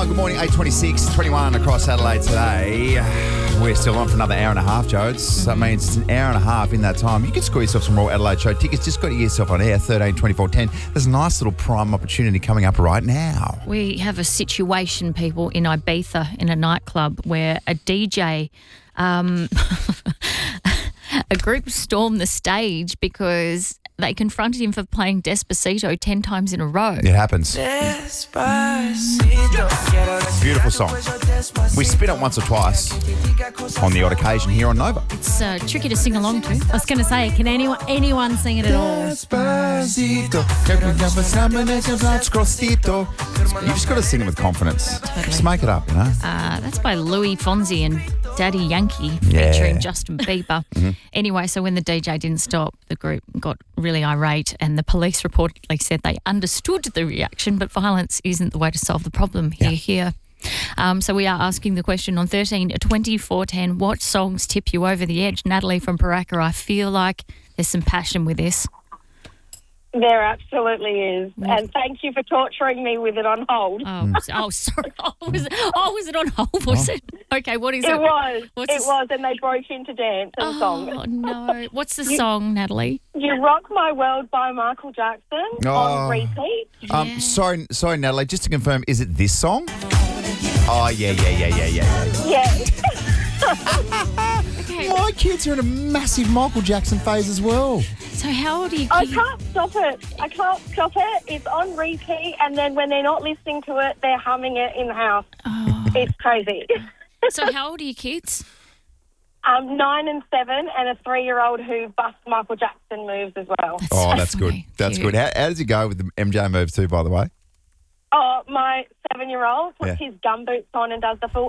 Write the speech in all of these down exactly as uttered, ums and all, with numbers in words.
good morning. eight twenty-six, twenty-one across Adelaide today. We're still on for another hour and a half, Jodes. That means it's an hour and a half in that time. You can score yourself some Royal Adelaide Show tickets. Just got to get yourself on air, thirteen twenty-four ten. There's a nice little prime opportunity coming up right now. We have a situation, people, in Ibiza in a nightclub where a D J, um, a group stormed the stage because they confronted him for playing Despacito ten times in a row. It happens. Beautiful song. We spin it once or twice on the odd occasion here on Nova. It's uh, tricky to sing along to. I was going to say, can anyone anyone sing it at all? Despacito. You just got to sing it with confidence. Totally. Just make it up, you know. Uh, that's by Louis Fonsi and Daddy Yankee Yeah. featuring Justin Bieber. Mm-hmm. Anyway, so when the D J didn't stop, the group got really irate and the police reportedly said they understood the reaction, but violence isn't the way to solve the problem. Here, Yeah. here. Um, so we are asking the question on thirteen twenty-four ten, what songs tip you over the edge? Natalie from Paraka, I feel like there's some passion with this. There absolutely is. Yeah. And thank you for torturing me with it on hold. Oh, oh sorry. Oh was, it, oh, was it on hold? Was Oh. it? Okay, what is it? It was. What's it the- was, and they broke into dance and song. Oh, no. What's the song, Natalie? You Rock My World by Michael Jackson Oh. on repeat. Um, Yeah. sorry, sorry, Natalie. Just to confirm, is it this song? Oh yeah, yeah, yeah, yeah, yeah. Yes. Okay. My kids are in a massive Michael Jackson phase as well. So how old are you? I can't stop it. I can't stop it. It's on repeat, and then when they're not listening to it, they're humming it in the house. Oh. It's crazy. So how old are your kids? Um, nine and seven, and a three-year-old who busts Michael Jackson moves as well. That's Oh, so that's good. funny. That's Cute. good. How, how does it go with the M J moves too, by the way? Oh, my seven-year-old puts Yeah. his gumboots on and does the full.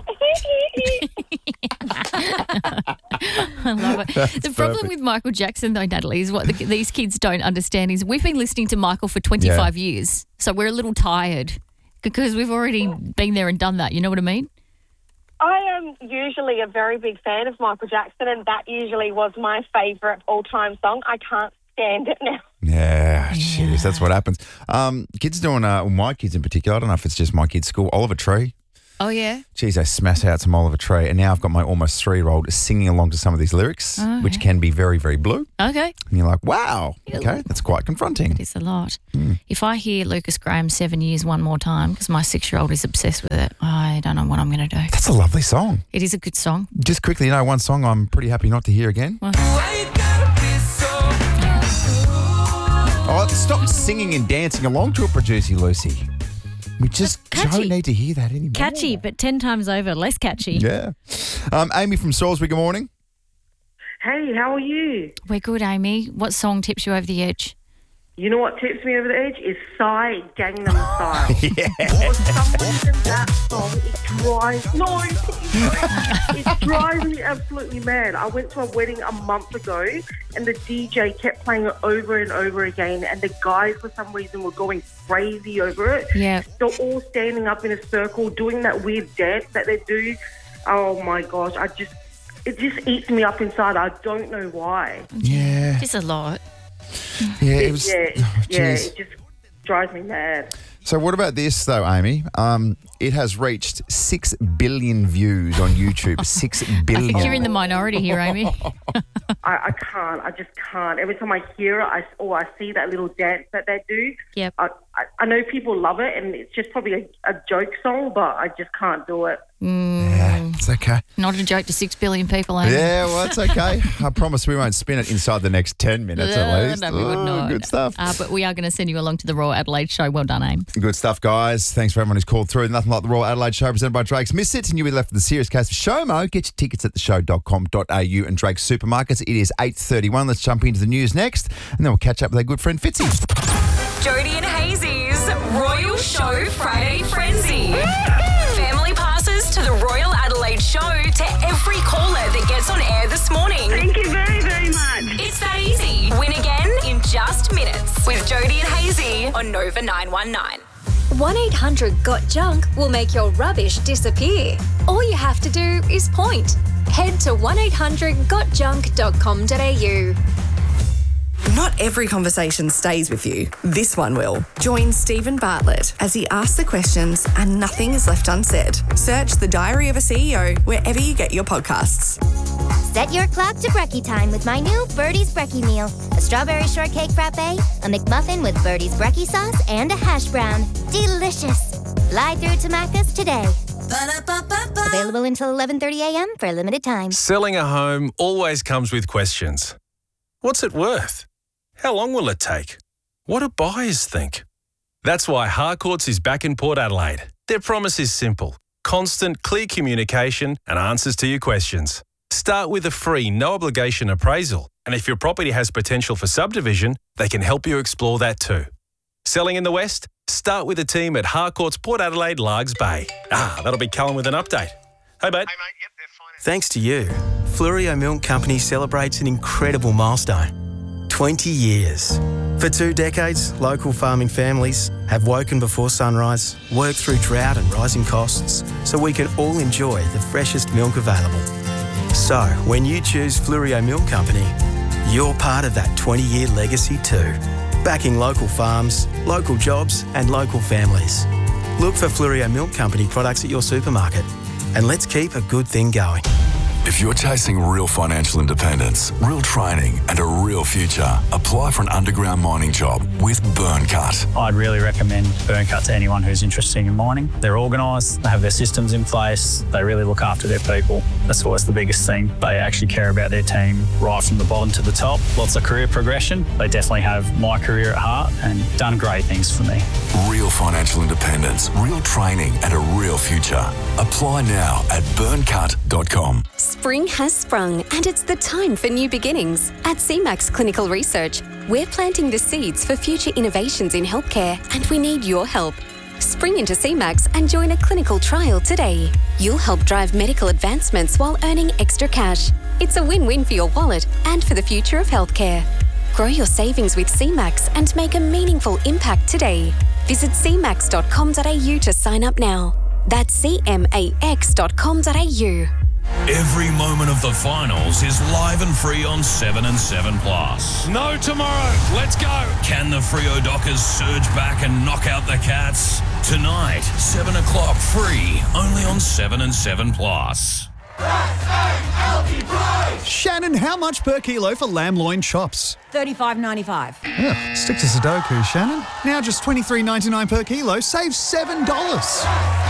I love it. That's The problem perfect. with Michael Jackson, though, Natalie, is what the, these kids don't understand is we've been listening to Michael for twenty-five years, so we're a little tired because we've already been there and done that. You know what I mean? I am usually a very big fan of Michael Jackson, and that usually was my favourite all-time song. I can't stand it now. Yeah, jeez, that's what happens. Um, kids doing, uh, well, my kids in particular, I don't know if it's just my kids' school, Oliver Tree. Oh, yeah? Geez, they smash out some Oliver Tree. And now I've got my almost three-year-old singing along to some of these lyrics, Oh, which yeah. can be very, very blue. Okay. And you're like, wow, okay, that's quite confronting. It's a lot. If I hear Lucas Graham Seven Years one more time, because my six-year-old is obsessed with it, I don't know what I'm going to do. That's a lovely song. It is a good song. Just quickly, you know, one song I'm pretty happy not to hear again. Oh, stop singing and dancing along to it, Producer Lucy. We just catchy. don't need to hear that anymore. Catchy, but ten times over, less catchy. Yeah. Um, Amy from Salisbury, good morning. Hey, how are you? We're good, Amy. What song tips you over the edge? You know what tips me over the edge is Psy Gangnam Style. Yeah. For some reason, that song it drives no, it drives me absolutely mad. I went to a wedding a month ago, and the D J kept playing it over and over again, and the guys for some reason were going crazy over it. Yeah. They're all standing up in a circle, doing that weird dance that they do. Oh my gosh, I just it just eats me up inside. I don't know why. Yeah. It's a lot. Yeah, it was. yeah, oh, yeah, jeez. it just drives me mad. So what about this though, Amy? Um, it has reached six billion views on YouTube. Six I billion. think you're in the minority here, Amy. I, I can't. I just can't. Every time I hear it, I, or I see that little dance that they do, Yep. I, I, I know people love it, and it's just probably a, a joke song, but I just can't do it. Yeah, it's okay. Not a joke to six billion people, Amy. Yeah, well, that's okay. I promise we won't spin it inside the next ten minutes Uh, at least. no, we would Oh, not. Good stuff. Uh, but we are going to send you along to the Royal Adelaide Show. Well done, Ames. Good stuff, guys. Thanks for everyone who's called through. Nothing like the Royal Adelaide Show presented by Drake's Miss It. And you'll be left with the serious case of Showmo. Get your tickets at the show dot com dot a u and Drake's Supermarkets. It is eight thirty-one. Let's jump into the news next. And then we'll catch up with our good friend Fitzy. Jody and Hazy's Royal Show Friday Frenzy. Family passes to the Royal Adelaide Show to every caller that gets on air this morning. Thank you very, very much. It's that easy. Win again in just minutes with Jody and Hazy on Nova nine one nine. one eight hundred got junk will make your rubbish disappear. All you have to do is point. Head to one eight hundred got junk dot com dot a u. Not every conversation stays with you. This one will. Join Stephen Bartlett as he asks the questions and nothing is left unsaid. Search The Diary of a C E O wherever you get your podcasts. Set your clock to brekkie time with my new Birdie's Brekkie meal. A strawberry shortcake frappe, a McMuffin with Birdie's Brekkie sauce, and a hash brown. Delicious. Fly through to Macca's today. Ba-da-ba-ba-ba. Available until eleven thirty a.m. for a limited time. Selling a home always comes with questions. What's it worth? How long will it take? What do buyers think? That's why Harcourts is back in Port Adelaide. Their promise is simple. Constant, clear communication and answers to your questions. Start with a free, no-obligation appraisal. And if your property has potential for subdivision, they can help you explore that too. Selling in the West? Start with a team at Harcourts Port Adelaide Largs Bay. Ah, that'll be Callum with an update. Hey, mate. Hey, mate. Yep, they're fine. Thanks to you, Flurio Milk Company celebrates an incredible milestone. twenty years. For two decades, local farming families have woken before sunrise, worked through drought and rising costs, so we can all enjoy the freshest milk available. So, when you choose Flurio Milk Company, you're part of that twenty-year legacy too. Backing local farms, local jobs and local families. Look for Flurio Milk Company products at your supermarket and let's keep a good thing going. If you're chasing real financial independence, real training and a real future, apply for an underground mining job with Burncut. I'd really recommend Burncut to anyone who's interested in mining. They're organised, they have their systems in place, they really look after their people. That's always the biggest thing. They actually care about their team right from the bottom to the top. Lots of career progression. They definitely have my career at heart and done great things for me. Real financial independence, real training and a real future. Apply now at burncut dot com. Spring has sprung and it's the time for new beginnings. At C MAX Clinical Research, we're planting the seeds for future innovations in healthcare and we need your help. Spring into C MAX and join a clinical trial today. You'll help drive medical advancements while earning extra cash. It's a win-win for your wallet and for the future of healthcare. Grow your savings with C MAX and make a meaningful impact today. Visit c max dot com dot a u to sign up now. That's c max dot com dot a u. Every moment of the finals is live and free on seven and seven Plus. No tomorrow. Let's go. Can the Freo Dockers surge back and knock out the Cats? Tonight, seven o'clock free, only on seven and seven Plus. Shannon, how much per kilo for lamb loin chops? thirty-five ninety-five. Yeah, stick to Sudoku, Shannon. Now just twenty-three ninety-nine per kilo, save seven dollars.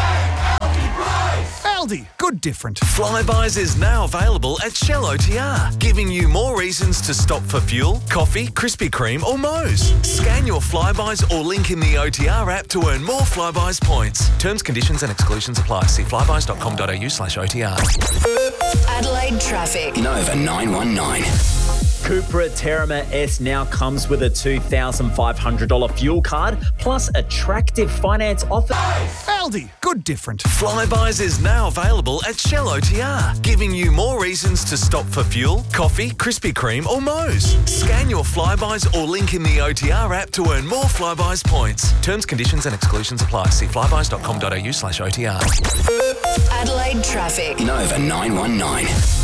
Aldi, good different. Flybuys is now available at Shell O T R, giving you more reasons to stop for fuel, coffee, Krispy Kreme or Moe's. Scan your Flybuys or link in the O T R app to earn more Flybuys points. Terms, conditions and exclusions apply. See flybuys dot com dot a u slash O T R. Adelaide traffic. Nova nine one nine. Cupra Terramer S now comes with a two thousand five hundred dollars fuel card plus attractive finance offer. Aldi, good different. Flybuys is now available at Shell O T R, giving you more reasons to stop for fuel, coffee, Krispy Kreme or Moe's. Scan your Flybuys or link in the O T R app to earn more Flybuys points. Terms, conditions and exclusions apply. See flybuys dot com dot a u slash O T R. Adelaide traffic. Nova nine one nine.